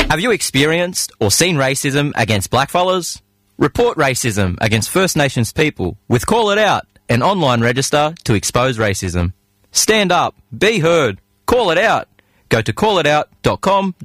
Have you experienced or seen racism against blackfellas? Report racism against First Nations people with Call It Out, an online register to expose racism. Stand up, be heard, call it out. Go to callitout.com.au.